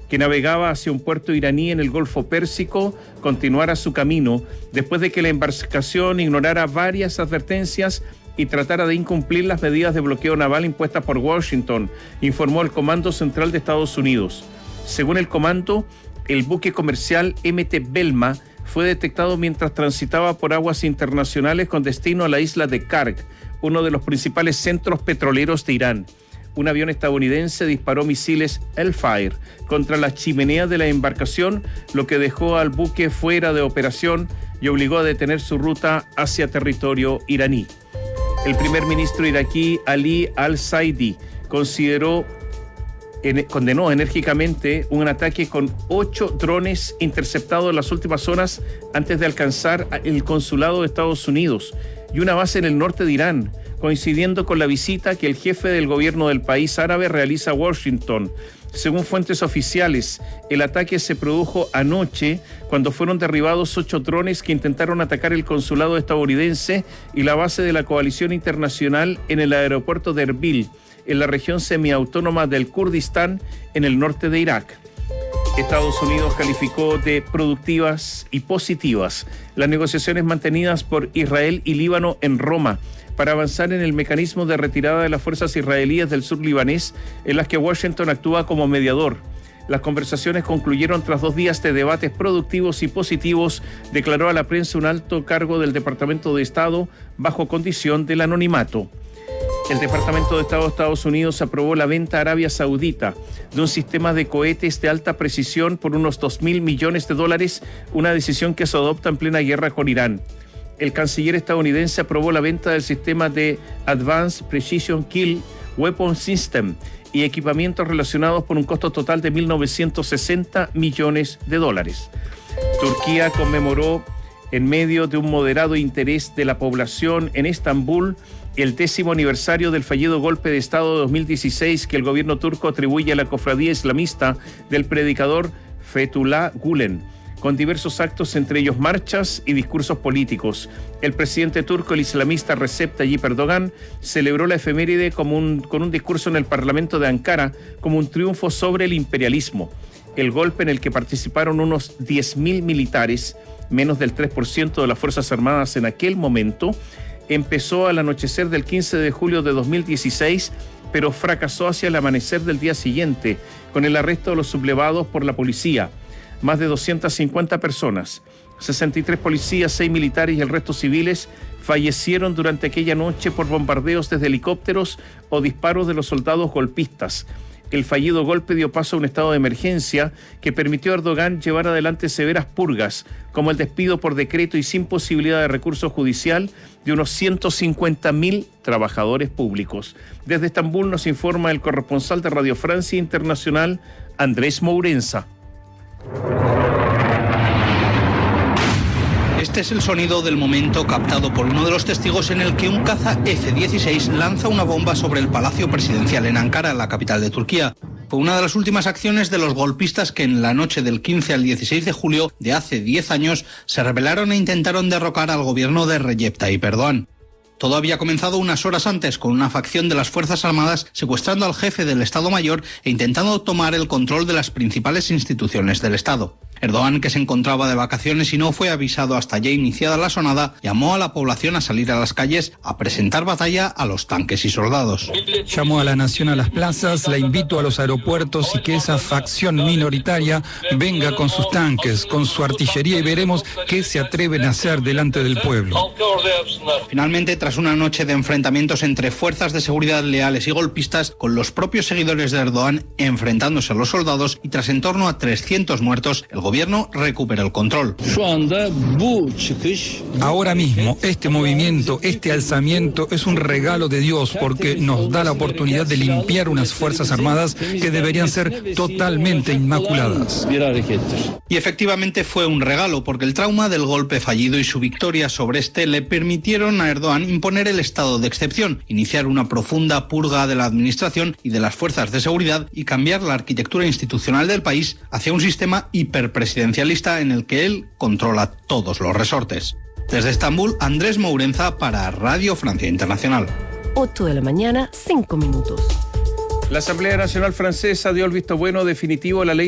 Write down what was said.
que navegaba hacia un puerto iraní en el Golfo Pérsico, continuara su camino después de que la embarcación ignorara varias advertencias y tratara de incumplir las medidas de bloqueo naval impuestas por Washington, informó el Comando Central de Estados Unidos. Según el comando, el buque comercial MT Belma fue detectado mientras transitaba por aguas internacionales con destino a la isla de Karg, uno de los principales centros petroleros de Irán. Un avión estadounidense disparó misiles Hellfire contra la chimenea de la embarcación, lo que dejó al buque fuera de operación y obligó a detener su ruta hacia territorio iraní. El primer ministro iraquí Ali al-Saidi condenó enérgicamente un ataque con 8 drones interceptados en las últimas horas antes de alcanzar el consulado de Estados Unidos y una base en el norte de Irán, coincidiendo con la visita que el jefe del gobierno del país árabe realiza a Washington. Según fuentes oficiales, el ataque se produjo anoche cuando fueron derribados 8 drones que intentaron atacar el consulado estadounidense y la base de la coalición internacional en el aeropuerto de Erbil, en la región semiautónoma del Kurdistán, en el norte de Irak. Estados Unidos calificó de productivas y positivas las negociaciones mantenidas por Israel y Líbano en Roma para avanzar en el mecanismo de retirada de las fuerzas israelíes del sur libanés, en las que Washington actúa como mediador. Las conversaciones concluyeron tras 2 días de debates productivos y positivos, declaró a la prensa un alto cargo del Departamento de Estado bajo condición del anonimato. El Departamento de Estado de Estados Unidos aprobó la venta a Arabia Saudita de un sistema de cohetes de alta precisión por unos $2.000 millones, una decisión que se adopta en plena guerra con Irán. El canciller estadounidense aprobó la venta del sistema de Advanced Precision Kill Weapon System y equipamientos relacionados por un costo total de $1.960 millones. Turquía conmemoró, en medio de un moderado interés de la población en Estambul, el 10º aniversario del fallido golpe de Estado de 2016 que el gobierno turco atribuye a la cofradía islamista del predicador Fethullah Gülen, con diversos actos, entre ellos marchas y discursos políticos. El presidente turco, el islamista Recep Tayyip Erdogan, celebró la efeméride con un discurso en el Parlamento de Ankara como un triunfo sobre el imperialismo. El golpe, en el que participaron unos 10.000 militares, menos del 3% de las Fuerzas Armadas en aquel momento, empezó al anochecer del 15 de julio de 2016, pero fracasó hacia el amanecer del día siguiente, con el arresto de los sublevados por la policía. Más de 250 personas, 63 policías, 6 militares y el resto civiles fallecieron durante aquella noche por bombardeos desde helicópteros o disparos de los soldados golpistas. El fallido golpe dio paso a un estado de emergencia que permitió a Erdogan llevar adelante severas purgas, como el despido por decreto y sin posibilidad de recurso judicial de unos 150.000 trabajadores públicos. Desde Estambul nos informa el corresponsal de Radio Francia Internacional, Andrés Mourenza. Este es el sonido del momento captado por uno de los testigos en el que un caza F-16 lanza una bomba sobre el Palacio Presidencial en Ankara, la capital de Turquía. Fue una de las últimas acciones de los golpistas que en la noche del 15 al 16 de julio de hace 10 años se rebelaron e intentaron derrocar al gobierno de Recep Tayyip Erdogan. Todo había comenzado unas horas antes con una facción de las Fuerzas Armadas secuestrando al jefe del Estado Mayor e intentando tomar el control de las principales instituciones del Estado. Erdogan, que se encontraba de vacaciones y no fue avisado hasta ya iniciada la sonada, llamó a la población a salir a las calles a presentar batalla a los tanques y soldados. Llamó a la nación a las plazas, la invito a los aeropuertos y que esa facción minoritaria venga con sus tanques, con su artillería y veremos qué se atreven a hacer delante del pueblo. Finalmente, tras una noche de enfrentamientos entre fuerzas de seguridad leales y golpistas, con los propios seguidores de Erdogan enfrentándose a los soldados y tras en torno a 300 muertos, el gobierno recupera el control. Ahora mismo, este movimiento, este alzamiento es un regalo de Dios porque nos da la oportunidad de limpiar unas Fuerzas Armadas que deberían ser totalmente inmaculadas. Y efectivamente fue un regalo porque el trauma del golpe fallido y su victoria sobre este le permitieron a Erdogan imponer el estado de excepción, iniciar una profunda purga de la administración y de las fuerzas de seguridad y cambiar la arquitectura institucional del país hacia un sistema hiperpresidencialista en el que él controla todos los resortes. Desde Estambul, Andrés Mourenza para Radio Francia Internacional. 8 de la mañana, 5 minutos. La Asamblea Nacional Francesa dio el visto bueno definitivo a la ley